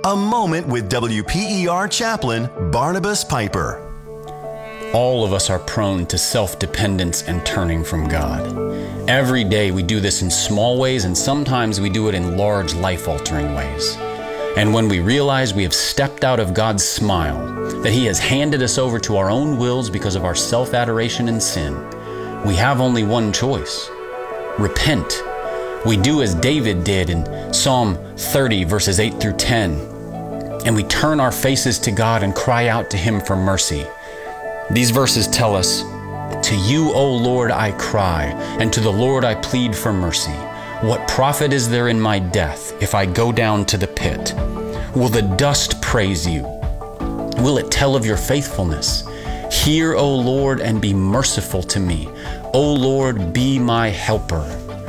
A moment with WPER chaplain Barnabas Piper. All of us are prone to self-dependence and turning from God. Every day we do this in small ways, and sometimes we do it in large, life-altering ways. And when we realize we have stepped out of God's smile, that He has handed us over to our own wills because of our self-adoration and sin, we have only one choice: repent. We do as David did in Psalm 30, verses 8 through 10, and we turn our faces to God and cry out to Him for mercy. These verses tell us, "To you, O Lord, I cry, and to the Lord I plead for mercy. What profit is there in my death if I go down to the pit? Will the dust praise you? Will it tell of your faithfulness? Hear, O Lord, and be merciful to me. O Lord, be my helper."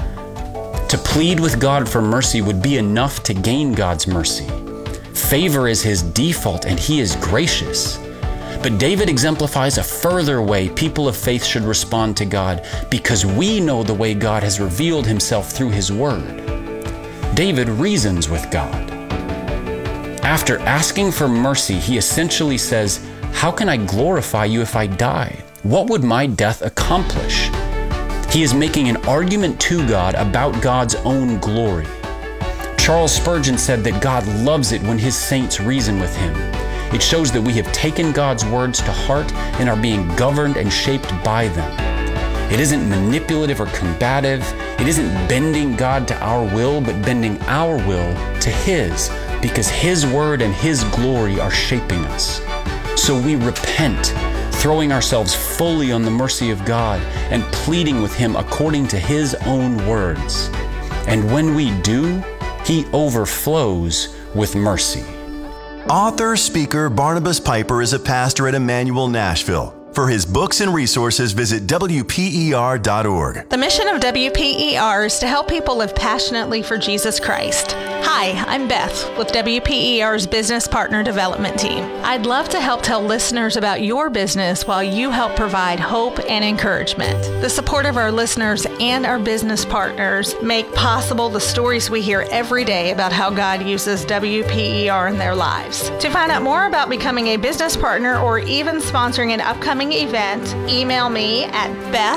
To plead with God for mercy would be enough to gain God's mercy. Favor is His default, and He is gracious. But David exemplifies a further way people of faith should respond to God, because we know the way God has revealed Himself through His Word. David reasons with God. After asking for mercy, he essentially says, "How can I glorify you if I die? What would my death accomplish?" He is making an argument to God about God's own glory. Charles Spurgeon said that God loves it when His saints reason with Him. It shows that we have taken God's words to heart and are being governed and shaped by them. It isn't manipulative or combative. It isn't bending God to our will, but bending our will to His, because His word and His glory are shaping us. So we repent, throwing ourselves fully on the mercy of God and pleading with Him according to His own words. And when we do, He overflows with mercy. Author, speaker Barnabas Piper is a pastor at Emmanuel, Nashville. For his books and resources, visit WPER.org. The mission of WPER is to help people live passionately for Jesus Christ. Hi, I'm Beth with WPER's Business Partner Development Team. I'd love to help tell listeners about your business while you help provide hope and encouragement. The support of our listeners and our business partners make possible the stories we hear every day about how God uses WPER in their lives. To find out more about becoming a business partner or even sponsoring an upcoming event, email me at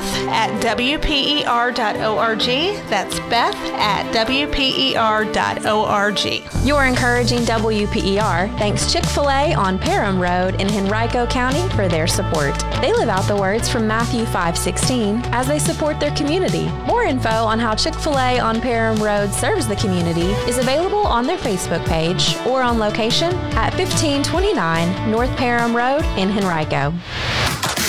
beth@wper.org. That's beth@wper.org. You're encouraging WPER thanks Chick-fil-A on Parham Road in Henrico County for their support. They live out the words from Matthew 5:16 as they support their community. More info on how Chick-fil-A on Parham Road serves the community is available on their Facebook page or on location at 1529 North Parham Road in Henrico.